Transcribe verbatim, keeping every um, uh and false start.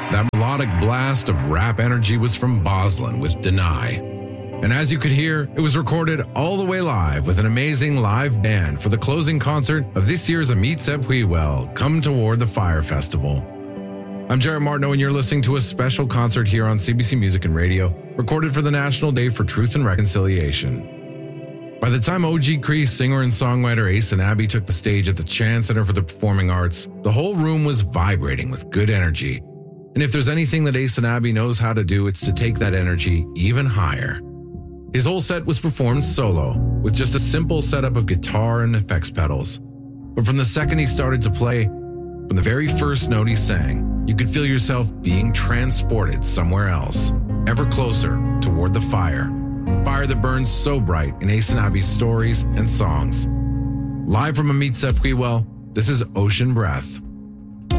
That melodic blast of rap energy was from Boslin with Deny. And as you could hear, it was recorded all the way live with an amazing live band for the closing concert of this year's Amitse Puiwel Come Toward the Fire Festival. I'm Jarrett Martineau, and you're listening to a special concert here on C B C Music and Radio, recorded for the National Day for Truth and Reconciliation. By the time O G Cree singer and songwriter Ace and Abby took the stage at the Chan Center for the Performing Arts, the whole room was vibrating with good energy. And if there's anything that Ace and Abby knows how to do, it's to take that energy even higher. His whole set was performed solo, with just a simple setup of guitar and effects pedals. But from the second he started to play, from the very first note he sang, you could feel yourself being transported somewhere else, ever closer toward the fire. Fire that burns so bright in Ace and Abby's stories and songs. Live from Amitse Puiwel, this is Ocean Breath.